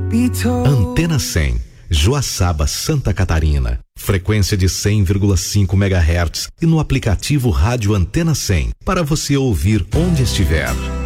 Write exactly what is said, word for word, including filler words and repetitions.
Antena cem, Joaçaba, Santa Catarina. Frequência de cem vírgula cinco megahertz e no aplicativo Rádio Antena cem, para você ouvir onde estiver.